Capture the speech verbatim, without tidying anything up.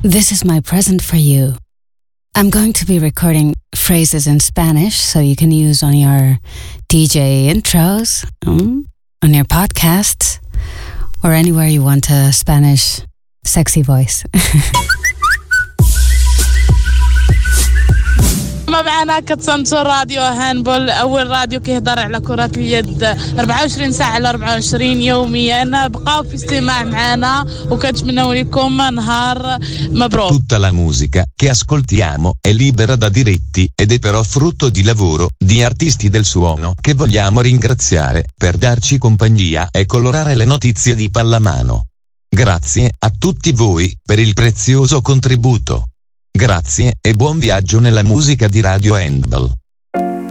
This is my present for you. I'm going to be recording phrases in Spanish so you can use on your D J intros, um, on your podcasts, or anywhere you want a Spanish sexy voice. معنا كتسمتو راديو هانبول أول راديو كيهضر على كرة اليد أربعة وعشرين ساعة على أربعة وعشرين يوميا. بقاو في استماع معنا وكنتمنوا لكم نهار مبروك. Tutta la musica che ascoltiamo è libera da diritti ed è però frutto di lavoro di artisti del suono che vogliamo ringraziare per darci compagnia e colorare le notizie di pallamano. Grazie a tutti voi per il prezioso contributo. Grazie e buon viaggio nella musica di Radio Handball.